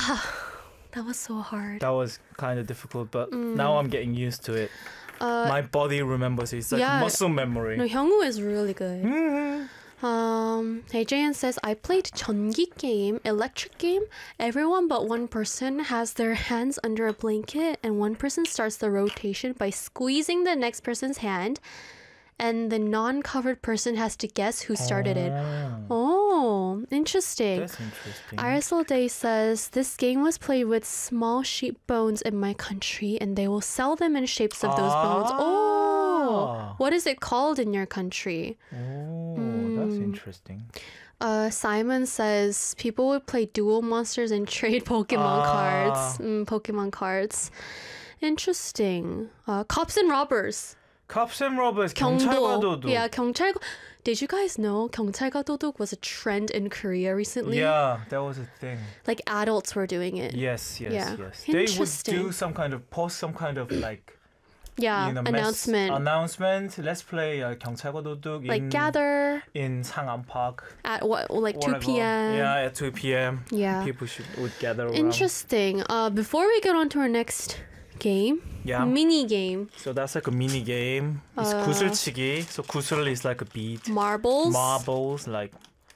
That was so hard. That was kind of difficult, but now I'm getting used to it. My body remembers it. It's like muscle memory. No, Hyungwoo is really good. Hey, Jayan says, I played 전기 game, electric game. Everyone but one person has their hands under a blanket and one person starts the rotation by squeezing the next person's hand and the non-covered person has to guess who started it. Oh, interesting. That's interesting. RSL Day says, this game was played with small sheep bones in my country and they will sell them in shapes of those bones. Oh, what is it called in your country? Oh, that's interesting. Simon says, people would play Duel Monsters and trade Pokemon cards. Pokemon cards. Interesting. Cops and Robbers. Cops and Robbers, 경찰과 도둑. Yeah, 경찰과. Did you guys know 경찰과 도둑 was a trend in Korea recently? Yeah, that was a thing. Like adults were doing it. Yes. They would do some kind of like announcement. Let's play 경찰과 도둑 like gather in Sangam Park at what, like 2 p.m. Yeah, at 2 p.m. Yeah, people would gather around. Interesting. Before we get on to our next game, mini game. So that's like a mini game. It's 구슬치기. So 구슬 is like a bead. Marbles like.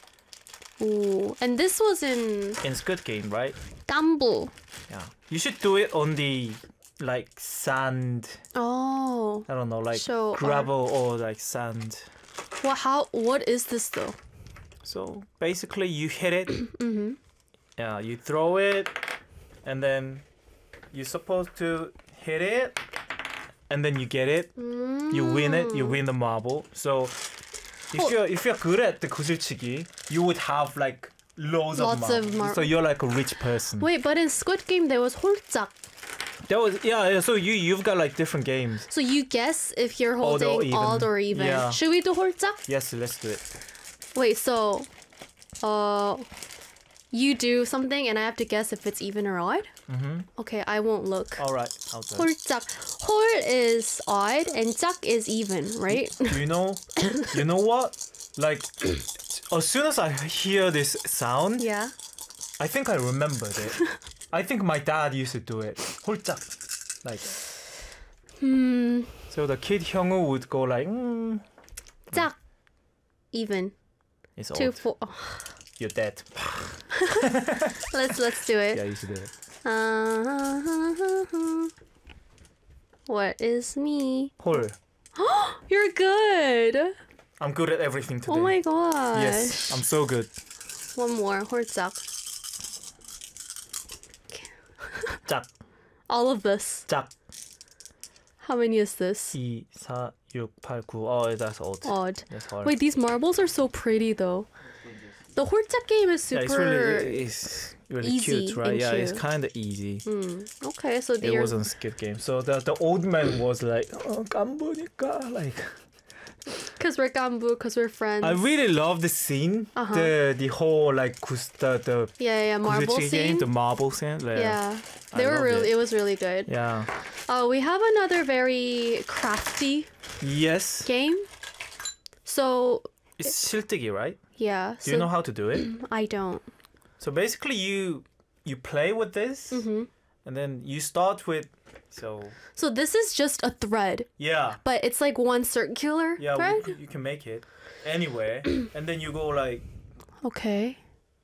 Ooh, and this was in Squid Game, right? 깐부. Yeah, you should do it on the like sand. Oh, I don't know, like gravel or like sand. Well, what is this though? So basically, you hit it. Yeah, you throw it, and then you're supposed to hit it, and then you get it. You win it. You win the marble. So if you're good at the 구슬치기, you would have like lots of marbles. So you're like a rich person. Wait, but in Squid Game there was 홀짝. That was so you've got like different games. So you guess if you're holding odd or even. Yeah. Should we do 홀짝? Yes, let's do it. Wait, so you do something and I have to guess if it's even or odd? Okay, I won't look. All right, I'll do it. 홀짝. 홀 is odd and 짝 is even, right? You know what? Like, as soon as I hear this sound, I think I remembered it. I think my dad used to do it. 홀짝. Like. So the kid Hyungwoo would go like, 짝. Even. It's 2, odd. 4. You're dead. Let's do it. Yeah, you should do it. What is me? 홀. You're good. I'm good at everything today. Oh my gosh. Yes, I'm so good. One more. 홀짝. 짝. All of this. 짝. How many is this? 2, 4, 6, 8, 9. Oh, that's odd. That's hard. Wait, these marbles are so pretty though. The 홀짝 game is super it's really easy cute, right? Yeah, chill. it's kind of easy. Okay, so it wasn't Squid Game. So the old man was like, 깐부니까, like. Because we're 깐부, because we're friends. I really love the scene. The whole like the marble scene. Game, the marble scene. Yeah, it was really good. Yeah. We have another very crafty game. So it's 실뜨기, right? Yeah. Do you know how to do it? I don't. So basically, you play with this, and then you start with so. So this is just a thread. Yeah. But it's like one circular thread. You can make it anywhere, and then you go like. Okay.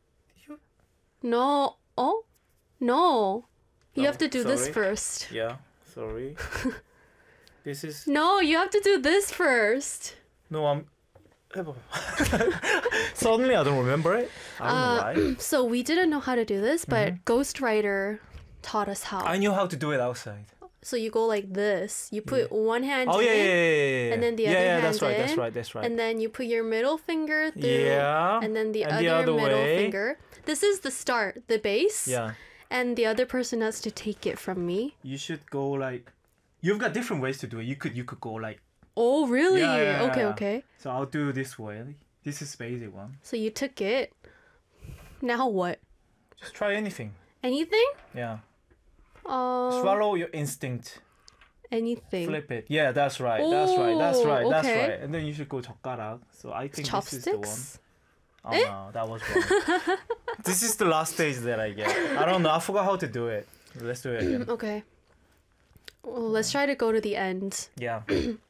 No. Oh, no. You have to do this first. Yeah. Sorry. This is. No, you have to do this first. No, 해봐. Suddenly I don't remember it. I don't know why. So we didn't know how to do this, but Ghostwriter taught us how. I knew how to do it outside. So you go like this. You put one hand in, yeah. and then the other hand that's right, in. That's right. And then you put your middle finger through, and then the other middle finger. This is the start, the base. Yeah. And the other person has to take it from me. You should go like. You've got different ways to do it. You could go like. Oh really? Yeah. Okay. So I'll do this way. This is the basic one. So you took it. Now what? Just try anything. Anything? Yeah. Swallow your instinct. Anything. Flip it. Yeah, that's right. Oh, that's right. okay. That's right. And then you should go 젓가락. So I think Chopsticks? this is the one. Oh no, that was wrong. This is the last stage that I get. I don't know. I forgot how to do it. Let's do it again. Okay. Well, let's try to go to the end. Yeah.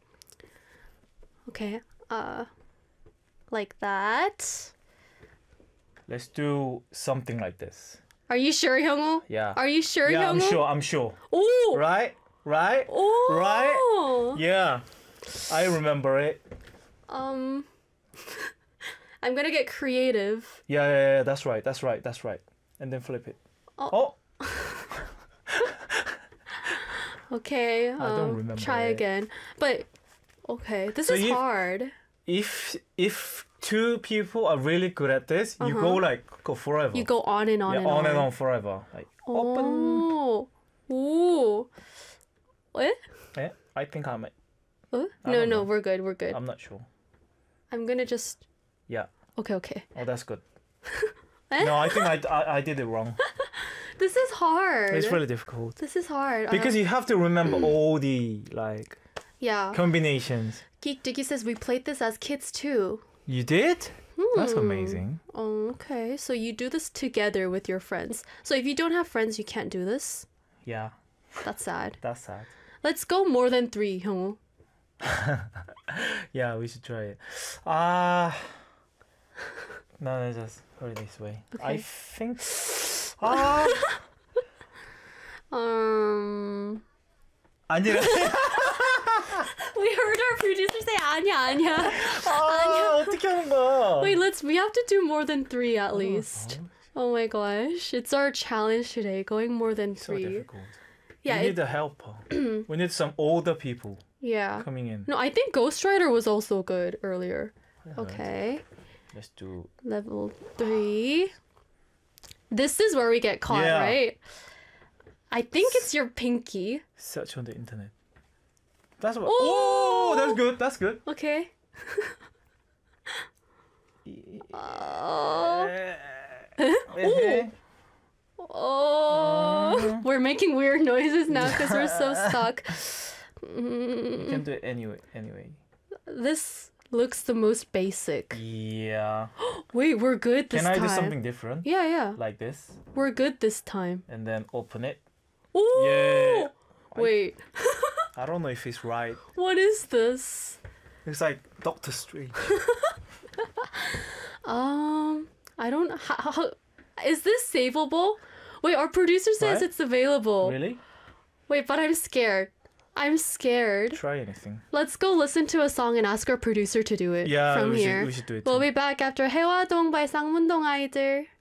Okay. Like that. Let's do something like this. Are you sure, Hyungwoo? Yeah. Are you sure, Yeah, I'm Hyungwoo? sure. I'm sure. Oh. Right? Right? Oh. Right? Yeah. I remember it. I'm gonna get creative. Yeah. That's right. And then flip it. Oh. Okay. I don't remember Try it. again. But okay, this So is you- hard. If two people are really good at this, you go forever. You go on and on yeah, and on and on forever. Like open. Oh. Ooh. What? Yeah, I think I might. No, don't know. we're good. I'm not sure. I'm gonna just. Yeah. Okay. Oh, that's good. Eh? No, I think I did it wrong. This is hard. It's really difficult This is hard. because you have to remember all the like yeah. combinations. Geek Dicky says we played this as kids too. You did? That's amazing. Oh, okay. So you do this together with your friends. So if you don't have friends, you can't do this. Yeah, That's sad. that's sad. Let's go more than 3, Hyungwoo. Yeah, we should try it. No, just put it this way. I Okay. think. 아니라. We heard our producer say 아니야. 어떻게 하는 거야? Wait, we have to do more than 3 at least. Oh my gosh. It's our challenge today, going more than So 3. difficult. Yeah, we need a helper. We need some older people yeah. coming in. No, I think Ghost Rider was also good earlier. Okay. Let's do. Level 3. This is where we get caught, Yeah. right? I think it's your pinky. Search on the internet. That's what. Oh! Oh, that's good. That's good. Okay. Oh. Oh. We're making weird noises now because we're so stuck. You can do it anyway. This looks the most basic. Yeah. Wait, we're good this Can I time. do something different? Yeah. Like this, We're good this time. and then open it. Ooh. Yeah. Wait, I don't know if it's right. what is this? It's like Doctor Strange. I don't. How is this savable? Wait, our producer says What? it's available. Really? Wait, but I'm scared. Try anything. Let's go listen to a song and ask our producer to do it Yeah, from we here. should do it. We'll too. be back after 해화동 by 쌍문동 아이들.